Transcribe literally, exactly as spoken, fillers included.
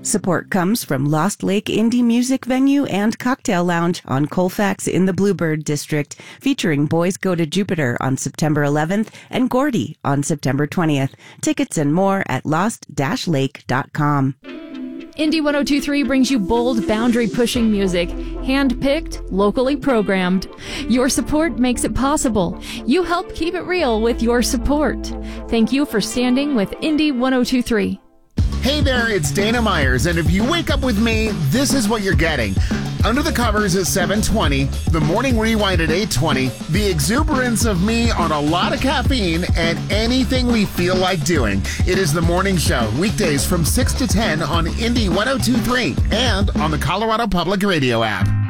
Support comes from Lost Lake Indie Music Venue and Cocktail Lounge on Colfax in the Bluebird District, featuring Boys Go to Jupiter on September eleventh and Gordy on September twentieth. Tickets and more at lost dash lake dot com. Indie one oh two point three brings you bold, boundary-pushing music, hand-picked, locally programmed. Your support makes it possible. You help keep it real with your support. Thank you for standing with Indie one oh two point three. Hey there, it's Dana Myers, and if you wake up with me, this is what you're getting. Under the Covers at seven twenty, the Morning Rewind at eight twenty, the exuberance of me on a lot of caffeine, and anything we feel like doing. It is the morning show, weekdays from six to ten on Indie one oh two point three and on the Colorado Public Radio app.